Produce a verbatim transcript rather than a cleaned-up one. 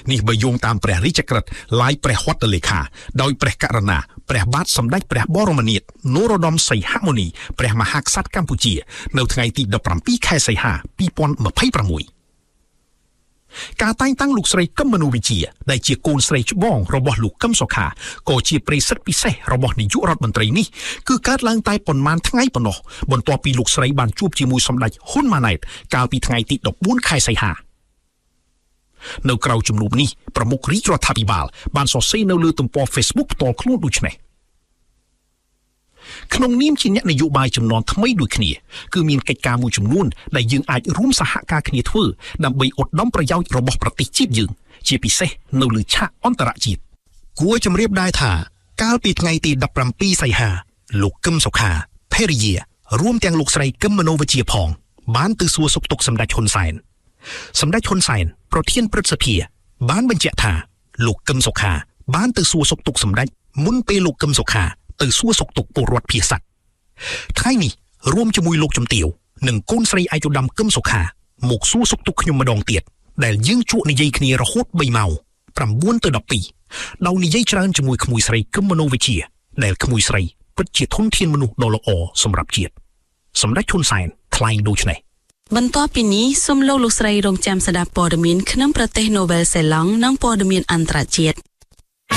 នេះបើយោងតាមព្រះរាជក្រឹត្យឡាយព្រះហត្ថលេខាដោយព្រះករុណាព្រះបាទសម្ដេចព្រះបរមនាថនរោត្តមសីហមុនីព្រះមហាក្សត្រកម្ពុជានៅថ្ងៃទីដប់ប្រាំពីរខែសីហាពីរពាន់ម្ភៃប្រាំមួយការតែងតាំងលោកស្រីកឹមមនោវិជ្ជាដែលជាកូនស្រីច្បងរបស់លោកកឹមសុខាក៏ជាប្រិយសិទ្ធិពិសេសរបស់នាយករដ្ឋមន្ត្រីនេះគឺកើតឡើងតែប៉ុន្មានថ្ងៃប៉ុណ្ណោះបន្ទាប់ពីលោកស្រីបានជួបជាមួយសម្ដេចហ៊ុនម៉ាណែតកាលពីថ្ងៃទីដប់បួនខែសីហានៅក្រៅជំនុំនេះប្រមុខរាជរដ្ឋាភិបាលបានសរសេរនៅលើទំព័រ Facebook ផ្ទាល់ខ្លួនដូចនេះក្នុងនាមជាអ្នកនយោបាយចំនួនថ្មីដូចគ្នាគឺមានកិច្ចការមួយចំនួនដែលយើងអាចរួមសហការគ្នាធ្វើដើម្បីឧត្តមប្រយោជន៍របស់ប្រទេសជាតិយើងជាពិសេសនៅលើឆាកអន្តរជាតិគួរជម្រាបដែរថាកាលពីថ្ងៃទីដប់ប្រាំពីរសីហាលោកកឹមសុខាភរិយារួមទាំងលោកស្រីកឹមមនោវិជ្ជាផងបានទៅសួរសុខទុក្ខសម្ដេចហ៊ុនសែនសម្ដេចហ៊ុនសែនប្រធានព្រឹទ្ធសភាបានបញ្ជាក់ថាលោកកឹមសុខាបានទៅសួរសុខទុក្ខសម្ដេចមុនពេលលោកកឹមសុខាទៅសួរសុខទុក្ខពលរដ្ឋភាគសាត់ថ្ងៃនេះរួមជាមួយលោកជំទាវនិងកូនស្រីឯកឧត្តមកឹមសុខាមកសួរសុខទុក្ខខ្ញុំម្ដងទៀតដែលយើងជួបនិយាយគ្នារហូតបីម៉ោងប្រាំបួនទៅដប់ពីរដោយនិយាយច្រើនជាមួយក្មួយស្រីកឹមមនោវិជ្ជាដែលក្មួយស្រីពិតជាធនធានមនុស្សដ៏ល្អសម្រាប់ជាតិសម្ដេចហ៊ុនសែនថ្លែងដូចនេះបន្ទាប់ពីនេះសូមលោកលោកស្រីរងចាំស្ដាប់ព័ត៌មានក្នុងប្រទេសនូវែលសេឡង់និងព័ត៌មានអន្តរជាតិ